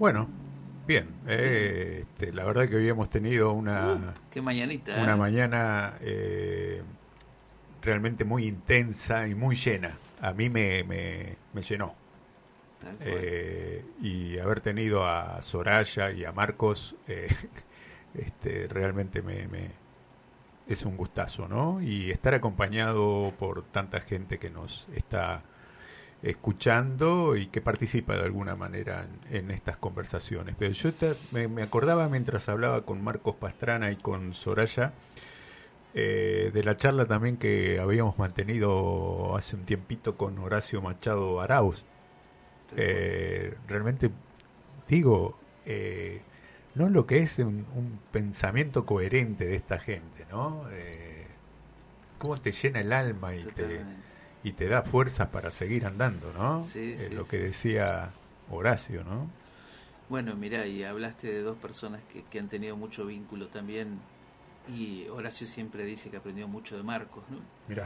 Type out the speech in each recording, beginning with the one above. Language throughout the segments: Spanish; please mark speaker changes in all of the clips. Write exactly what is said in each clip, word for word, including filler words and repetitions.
Speaker 1: Bueno, bien. Eh, este, la verdad que hoy hemos tenido una,
Speaker 2: Uh, qué mañanita.
Speaker 1: una
Speaker 2: ¿eh?
Speaker 1: mañana eh, realmente muy intensa y muy llena. A mí me, me, me llenó.
Speaker 2: Tal cual.
Speaker 1: Eh, y haber tenido a Soraya y a Marcos eh, este, realmente me, me es un gustazo, ¿no? Y estar acompañado por tanta gente que nos está escuchando y que participa de alguna manera en, en estas conversaciones. Pero yo te, me, me acordaba mientras hablaba con Marcos Pastrana y con Soraya eh, de la charla también que habíamos mantenido hace un tiempito con Horacio Machado Arauz. Eh, realmente digo, eh, no lo que es un, un pensamiento coherente de esta gente, ¿no? Eh, cómo te llena el alma y te, y te da fuerzas para seguir andando, ¿no?
Speaker 2: Sí,
Speaker 1: eh,
Speaker 2: sí,
Speaker 1: lo
Speaker 2: sí.
Speaker 1: que decía Horacio, ¿no?
Speaker 2: Bueno, mirá, y hablaste de dos personas que, que han tenido mucho vínculo también, y Horacio siempre dice que aprendió mucho de Marcos, ¿no?
Speaker 1: Mirá.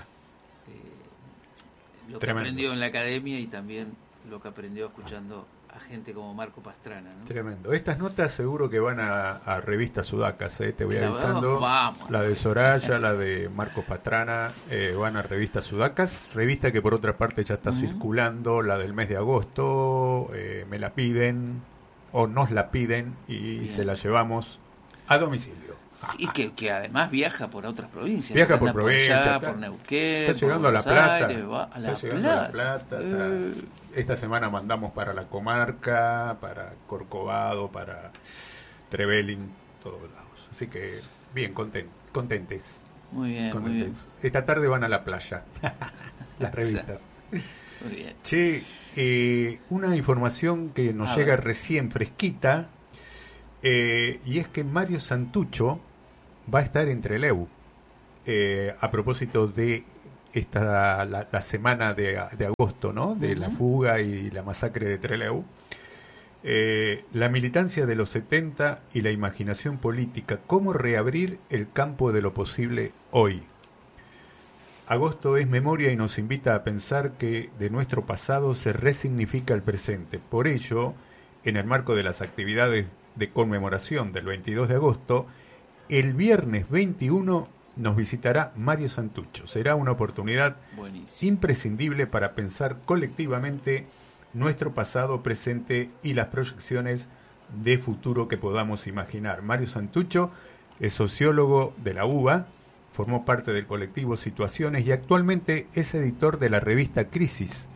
Speaker 2: Eh, lo
Speaker 1: Tremendo.
Speaker 2: que aprendió en la academia y también lo que aprendió escuchando a gente como Marco Pastrana, ¿no?
Speaker 1: Tremendo. Estas notas seguro que van a, a revistas sudacas, ¿eh? Te voy
Speaker 2: La
Speaker 1: avisando.
Speaker 2: vamos.
Speaker 1: La de Soraya, la de Marcos Pastrana, eh, van a revistas sudacas. Revista que por otra parte ya está uh-huh. circulando, la del mes de agosto. Eh, me la piden o nos la piden y Bien. se la llevamos a domicilio.
Speaker 2: Y que, que además viaja por otras provincias.
Speaker 1: Viaja por provincias.
Speaker 2: Por, allá, por Neuquén.
Speaker 1: Está llegando
Speaker 2: por
Speaker 1: a La Plata.
Speaker 2: Aires, va a la
Speaker 1: está llegando
Speaker 2: Plata.
Speaker 1: a La Plata.
Speaker 2: Eh.
Speaker 1: Está, esta semana mandamos para la comarca, para Corcovado, para Trevelin, todos lados. Así que bien, content, contentes.
Speaker 2: Muy bien,
Speaker 1: contentes.
Speaker 2: muy bien.
Speaker 1: Esta tarde van a la playa. Las revistas.
Speaker 2: Muy bien.
Speaker 1: Che, eh, una información que nos
Speaker 2: a
Speaker 1: llega
Speaker 2: ver.
Speaker 1: recién fresquita, eh, y es que Mario Santucho va a estar en Trelew, eh, a propósito de esta la, la semana de, de agosto, ¿no? De uh-huh. la fuga y la masacre de Trelew. Eh, la militancia de los setenta y la imaginación política, cómo reabrir el campo de lo posible hoy. Agosto es memoria y nos invita a pensar que de nuestro pasado se resignifica el presente. Por ello, en el marco de las actividades de conmemoración del veintidós de agosto, el viernes veintiuno nos visitará Mario Santucho. Será una oportunidad
Speaker 2: Buenísimo.
Speaker 1: imprescindible para pensar colectivamente nuestro pasado, presente y las proyecciones de futuro que podamos imaginar. Mario Santucho es sociólogo de la U B A, formó parte del colectivo Situaciones y actualmente es editor de la revista Crisis,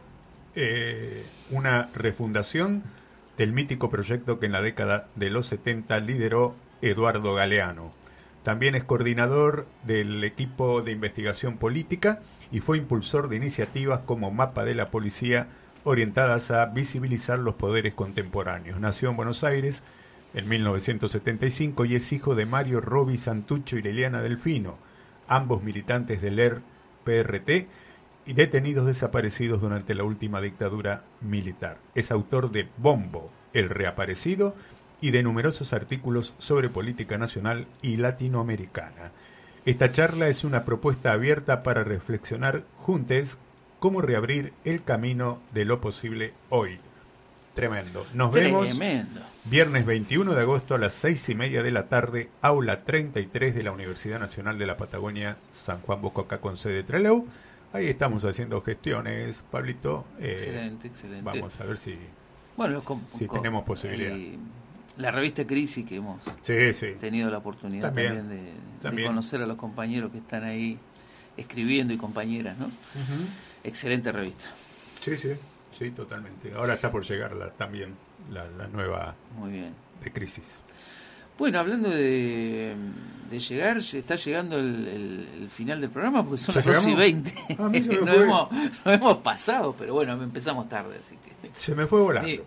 Speaker 1: eh, una refundación del mítico proyecto que en la década de los setenta lideró Eduardo Galeano. También es coordinador del equipo de investigación política y fue impulsor de iniciativas como Mapa de la Policía, orientadas a visibilizar los poderes contemporáneos. Nació en Buenos Aires en mil novecientos setenta y cinco y es hijo de Mario Robi Santucho y Liliana Delfino, ambos militantes del E R P R T y detenidos desaparecidos durante la última dictadura militar. Es autor de Bombo, el reaparecido, y de numerosos artículos sobre política nacional y latinoamericana. Esta charla es una propuesta abierta para reflexionar juntos cómo reabrir el camino de lo posible hoy. Tremendo. Nos
Speaker 2: Tremendo.
Speaker 1: vemos viernes veintiuno de agosto a las seis y media de la tarde, aula treinta y tres de la Universidad Nacional de la Patagonia, San Juan Bosco, acá con sede Trelew. Ahí estamos haciendo gestiones, Pablito. Eh,
Speaker 2: excelente, excelente.
Speaker 1: Vamos a ver si,
Speaker 2: bueno, con,
Speaker 1: si
Speaker 2: con,
Speaker 1: tenemos posibilidad.
Speaker 2: Eh, la revista Crisis que hemos
Speaker 1: sí, sí.
Speaker 2: tenido la oportunidad también, también, de,
Speaker 1: también
Speaker 2: de conocer a los compañeros que están ahí escribiendo y compañeras, ¿no?
Speaker 1: Uh-huh.
Speaker 2: Excelente revista.
Speaker 1: Sí, sí, sí, totalmente. Ahora está por llegar la, también la, la nueva
Speaker 2: Muy bien.
Speaker 1: de Crisis.
Speaker 2: Bueno, hablando de, de llegar, está llegando el, el, el final del programa porque son las doce y veinte.
Speaker 1: A mí se me
Speaker 2: nos,
Speaker 1: fue.
Speaker 2: hemos, nos hemos pasado, pero bueno, empezamos tarde, así que...
Speaker 1: Se me fue volando.
Speaker 2: Sí.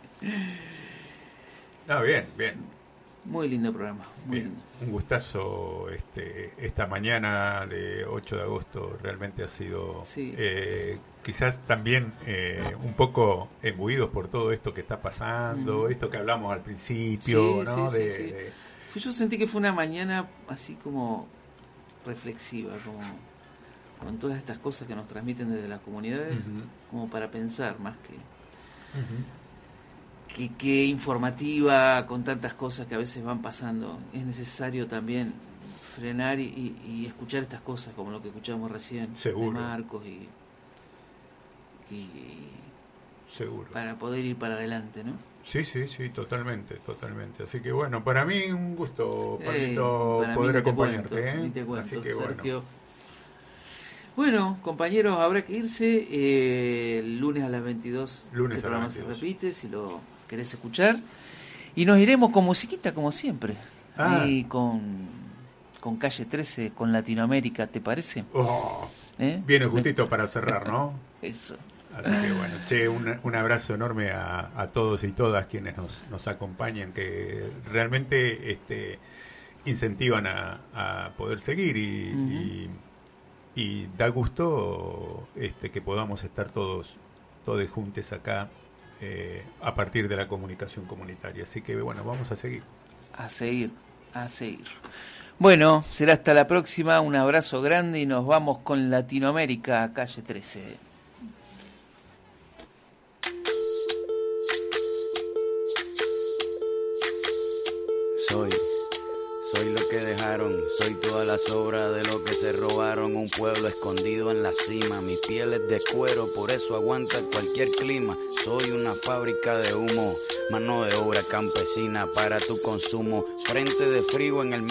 Speaker 1: Ah, bien, bien.
Speaker 2: Muy lindo programa, muy
Speaker 1: bien.
Speaker 2: lindo.
Speaker 1: Un gustazo este, esta mañana de ocho de agosto, realmente ha sido
Speaker 2: sí.
Speaker 1: eh, quizás también eh, un poco embuidos por todo esto que está pasando, mm. esto que hablamos al principio,
Speaker 2: sí,
Speaker 1: ¿no?
Speaker 2: Sí,
Speaker 1: de,
Speaker 2: sí, sí.
Speaker 1: de...
Speaker 2: Yo sentí que fue una mañana así como reflexiva, como con todas estas cosas que nos transmiten desde las comunidades, uh-huh. como para pensar más que...
Speaker 1: Uh-huh.
Speaker 2: que, que informativa, con tantas cosas que a veces van pasando. Es necesario también frenar y, y, y escuchar estas cosas, como lo que escuchamos recién.
Speaker 1: Seguro.
Speaker 2: De Marcos y, y
Speaker 1: Seguro.
Speaker 2: para poder ir para adelante, ¿no?
Speaker 1: Sí, sí, sí, totalmente, totalmente. Así que bueno, para mí un gusto, Pablito,
Speaker 2: Eh, para
Speaker 1: poder
Speaker 2: mí ni te
Speaker 1: acompañarte.
Speaker 2: cuento,
Speaker 1: ¿eh?
Speaker 2: ni te cuento,
Speaker 1: Así que
Speaker 2: Sergio.
Speaker 1: bueno.
Speaker 2: Bueno, compañeros, habrá que irse. Eh, el lunes a las veintidós
Speaker 1: Lunes
Speaker 2: este
Speaker 1: a las
Speaker 2: programa se
Speaker 1: veintidós.
Speaker 2: repite, si lo querés escuchar. Y nos iremos con musiquita, como siempre.
Speaker 1: Ah.
Speaker 2: Ahí con, con Calle trece, con Latinoamérica, ¿te parece?
Speaker 1: Oh,
Speaker 2: ¿Eh?
Speaker 1: viene justito para cerrar, ¿no?
Speaker 2: Eso.
Speaker 1: Así que bueno, che, un, un abrazo enorme a, a todos y todas quienes nos, nos acompañan, que realmente este, incentivan a, a poder seguir y,
Speaker 2: Uh-huh.
Speaker 1: y, y da gusto este, que podamos estar todos, todos juntos acá eh, a partir de la comunicación comunitaria. Así que bueno, vamos a seguir.
Speaker 2: A seguir, a seguir. Bueno, será hasta la próxima. Un abrazo grande y nos vamos con Latinoamérica, Calle trece.
Speaker 3: Soy, soy lo que dejaron, soy todas las obras de lo que se robaron. Un pueblo escondido en la cima, mi piel es de cuero, por eso aguanta cualquier clima. Soy una fábrica de humo, mano de obra campesina para tu consumo. Frente de frío en el